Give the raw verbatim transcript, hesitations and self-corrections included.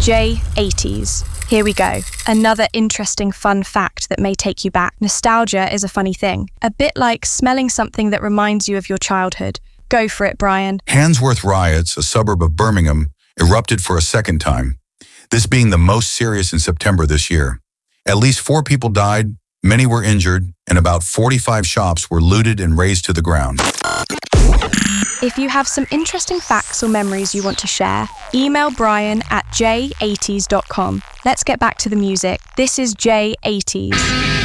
J eighties. Here we go. Another interesting fun fact that may take you back. Nostalgia is a funny thing. A bit like smelling something that reminds you of your childhood. Go for it, Brian. Handsworth riots, a suburb of Birmingham, erupted for a second time, this being the most serious in September this year. At least four people died, many were injured, and about forty-five shops were looted and razed to the ground. If you have some interesting facts or memories you want to share, email Brian at j eighties dot com. Let's get back to the music. This is J eighties.